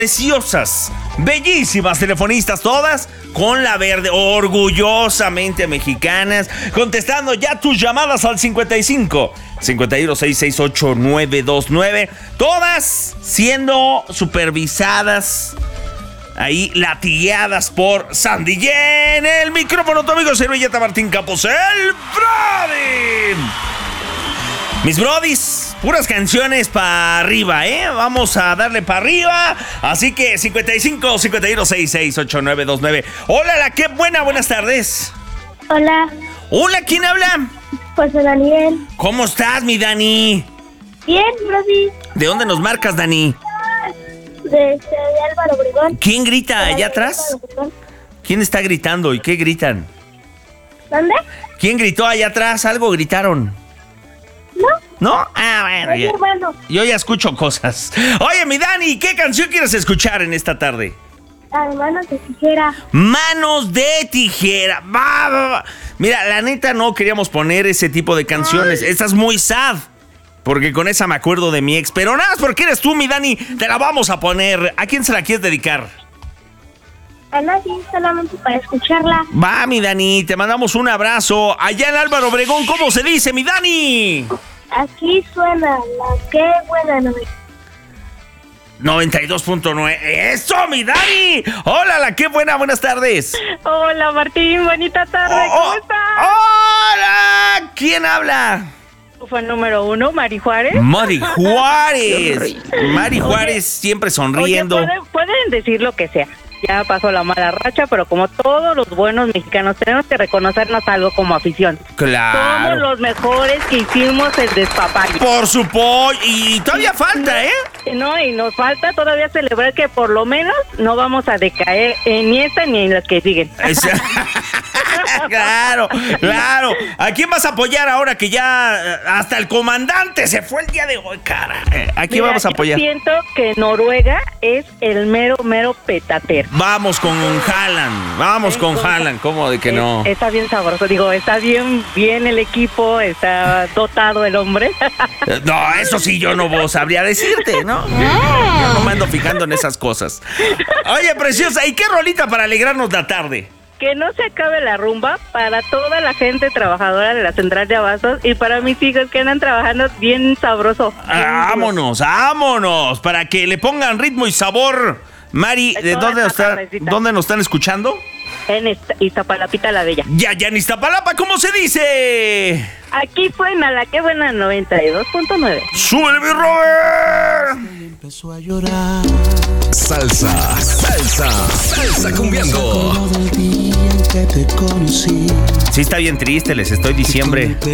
preciosas, bellísimas telefonistas, todas con la verde, orgullosamente mexicanas, contestando ya tus llamadas al 55 51668929, todas siendo supervisadas, ahí latigueadas por Sandy Yen. El micrófono, tu amigo Servilleta Martín Campos, el Brody. Mis brodis, puras canciones para arriba, Vamos a darle para arriba. Así que 55 5166 8929. Hola, qué buenas tardes. Hola. Hola, ¿quién habla? José Daniel. ¿Cómo estás, mi Dani? Bien, Brody. ¿De dónde nos marcas, Dani? De Álvaro Obregón. ¿Quién grita allá atrás? ¿Quién está gritando y qué gritan? ¿Dónde? ¿Quién gritó allá atrás? Algo gritaron. ¿No? Ah, bueno. Yo ya escucho cosas. Oye, mi Dani, ¿qué canción quieres escuchar en esta tarde? Manos de tijera. Manos de tijera. Va. Mira, la neta no queríamos poner ese tipo de canciones. Esta es muy sad. Porque con esa me acuerdo de mi ex. Pero nada más porque eres tú, mi Dani, te la vamos a poner. ¿A quién se la quieres dedicar? A nadie, solamente para escucharla. Va, mi Dani, te mandamos un abrazo. Allá en Álvaro Obregón, ¿cómo se dice, mi Dani? Aquí suena la qué buena 92.9. ¡Eso, mi Dani! Hola, la qué buenas tardes. Hola, Martín, bonita tarde, ¿cómo estás? ¡Hola! ¿Quién habla? Fue el número 1, Mari Juárez. Mari Juárez. Mari Juárez siempre sonriendo. Oye, pueden decir lo que sea. Ya pasó la mala racha, pero como todos los buenos mexicanos, tenemos que reconocernos algo como afición. Claro. Somos los mejores que hicimos el despapalle. Por supuesto. Y todavía falta, No, y nos falta todavía celebrar que por lo menos no vamos a decaer ni esta ni en las que siguen. Claro. ¿A quién vas a apoyar ahora que ya hasta el comandante se fue el día de hoy, cara? ¿A quién vamos a apoyar? Yo siento que Noruega es el mero petatero. Vamos con Haaland. ¿Cómo de que no? Está bien sabroso, está bien el equipo, está dotado el hombre. No, eso sí yo no sabría decirte, ¿no? Yo no me ando fijando en esas cosas. Oye, preciosa, ¿y qué rolita para alegrarnos la tarde? Que no se acabe la rumba para toda la gente trabajadora de la central de abastos y para mis hijos que andan trabajando bien sabroso. Vámonos, para que le pongan ritmo y sabor. Mari, ¿de dónde nos están escuchando? En Iztapalapita la Bella. Ya en Iztapalapa, ¿cómo se dice? Aquí suena la que buena 92.9. ¡Súbele, mi Robert! Empezó a llorar. Salsa cumbiando. Sí está bien triste, les estoy diciembre.